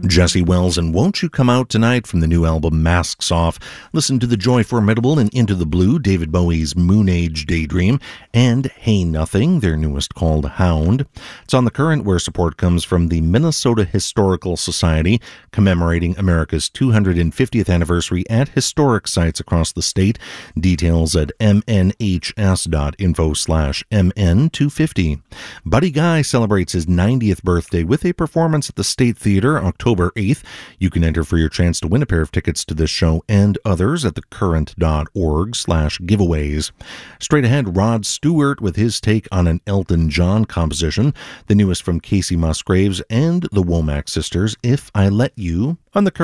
Jesse Wells and Won't You Come Out Tonight from the new album Masks Off. Listen to The Joy Formidable and Into the Blue, David Bowie's Moon Age Daydream, and Hey Nothing, their newest called Hound. It's on The Current, where support comes from the Minnesota Historical Society, commemorating America's 250th anniversary at historic sites across the state. Details at mnhs.info/mn250. Buddy Guy celebrates his 90th birthday with a performance at the State Theater October 8th. You can enter for your chance to win a pair of tickets to this show and others at thecurrent.org/giveaways. Straight ahead, Rod Stewart with his take on an Elton John composition, the newest from Casey Musgraves and the Womack Sisters, If I Let You, on the Current.